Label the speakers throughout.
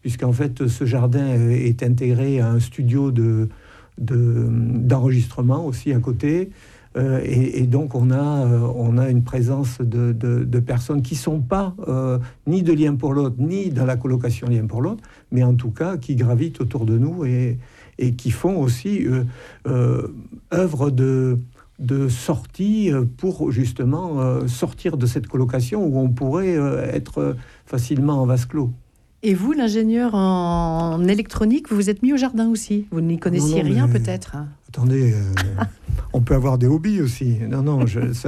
Speaker 1: puisqu'en fait, ce jardin est intégré à un studio d'enregistrement aussi à côté. Et donc, on a une présence de personnes qui ne sont pas ni de Lien pour l'autre, ni dans la colocation Lien pour l'autre, mais en tout cas qui gravitent autour de nous et qui font aussi œuvre de sortie pour justement sortir de cette colocation où on pourrait être facilement en vase clos.
Speaker 2: Et vous, l'ingénieur en électronique, vous vous êtes mis au jardin aussi. Vous n'y connaissiez rien peut-être.
Speaker 1: Attendez, on peut avoir des hobbies aussi. Non,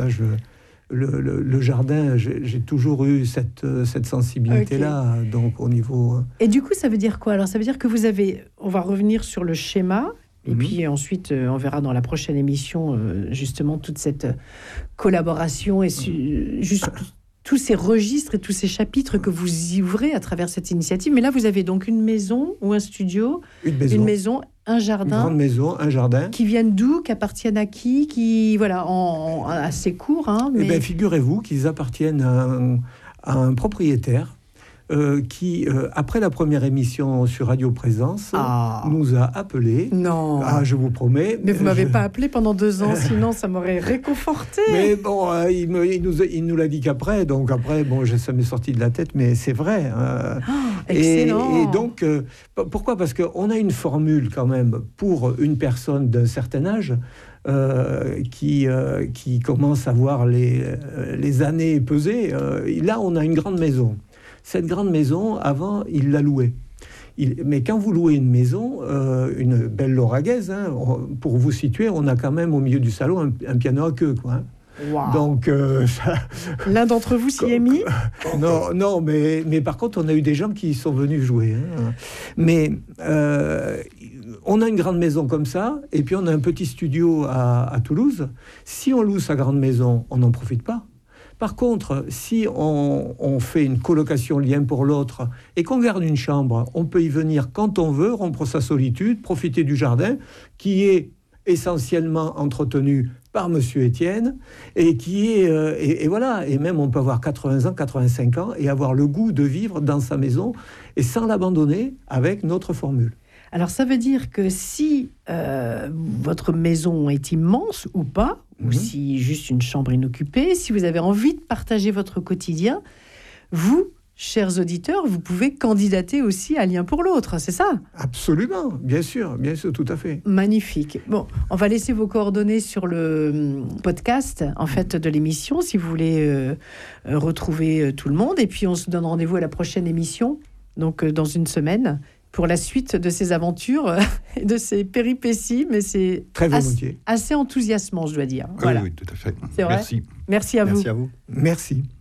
Speaker 1: le jardin, j'ai toujours eu cette sensibilité-là, okay. Donc au niveau...
Speaker 2: Et du coup, ça veut dire quoi? Alors, ça veut dire que vous avez... On va revenir sur le schéma, et puis ensuite, on verra dans la prochaine émission, justement, toute cette collaboration et juste... tous ces registres et tous ces chapitres que vous y ouvrez à travers cette initiative. Mais là, vous avez donc une maison ou un studio, une maison, un jardin.
Speaker 1: Une grande maison, un jardin.
Speaker 2: Qui viennent d'où, qui appartiennent à qui voilà, assez court. Mais...
Speaker 1: Eh bien, figurez-vous qu'ils appartiennent à un propriétaire qui, après la première émission sur Radio Présence, nous a appelés.
Speaker 2: Non.
Speaker 1: Je vous promets.
Speaker 2: Mais vous ne m'avez pas appelé pendant 2 ans, sinon ça m'aurait réconforté.
Speaker 1: Mais bon, il nous l'a dit qu'après, donc après, bon, ça m'est sorti de la tête, mais c'est vrai.
Speaker 2: Excellent.
Speaker 1: Et donc, pourquoi? Parce qu'on a une formule quand même pour une personne d'un certain âge qui commence à voir les années peser. Là, on a une grande maison. Cette grande maison, avant, il l'a louée. Mais quand vous louez une maison, une belle lauragaise, pour vous situer, on a quand même au milieu du salon un piano à queue, quoi.
Speaker 2: Wow.
Speaker 1: Donc,
Speaker 2: l'un d'entre vous s'y est mis?
Speaker 1: Non, mais par contre, on a eu des gens qui sont venus jouer. Mais on a une grande maison comme ça, et puis on a un petit studio à Toulouse. Si on loue sa grande maison, on n'en profite pas. Par contre, si on fait une colocation Lien pour l'autre et qu'on garde une chambre, on peut y venir quand on veut, rompre sa solitude, profiter du jardin qui est essentiellement entretenu par Monsieur Étienne et qui est et voilà, et même on peut avoir 80 ans, 85 ans et avoir le goût de vivre dans sa maison et sans l'abandonner avec notre formule.
Speaker 2: Alors ça veut dire que si votre maison est immense ou pas, ou si juste une chambre inoccupée, si vous avez envie de partager votre quotidien, vous, chers auditeurs, vous pouvez candidater aussi à Lien pour l'autre, c'est ça?
Speaker 1: Absolument, bien sûr, tout à fait.
Speaker 2: Magnifique. Bon, on va laisser vos coordonnées sur le podcast, en fait, de l'émission, si vous voulez retrouver tout le monde. Et puis, on se donne rendez-vous à la prochaine émission, donc dans une semaine, pour la suite de ces aventures et de ces péripéties, mais c'est
Speaker 1: très volontiers.
Speaker 2: Assez enthousiasmant, je dois dire. Voilà.
Speaker 3: Oui, tout à fait.
Speaker 2: C'est vrai.
Speaker 3: Merci.
Speaker 2: Merci à vous.
Speaker 3: Merci à vous.
Speaker 1: Merci.